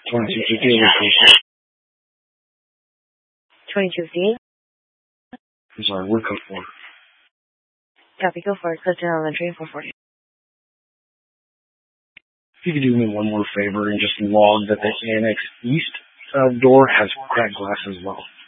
2250 location. 2250? I'm sorry, we're code 4. Copy, go for it. Clifton Elementary, 440. If you could do me one more favor and just log that the annex east door has cracked glass as well.